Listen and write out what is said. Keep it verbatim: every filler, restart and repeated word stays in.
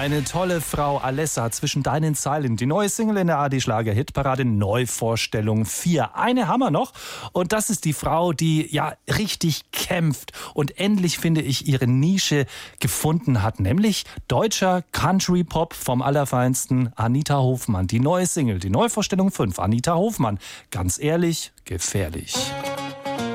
Eine tolle Frau, Alessa, zwischen deinen Zeilen. Die neue Single in der A D-Schlager-Hitparade, Neuvorstellung vier. Eine haben wir noch und das ist die Frau, die ja richtig kämpft und endlich, finde ich, ihre Nische gefunden hat, nämlich deutscher Country-Pop vom Allerfeinsten, Anita Hofmann. Die neue Single, die Neuvorstellung fünf, Anita Hofmann. Ganz ehrlich, gefährlich.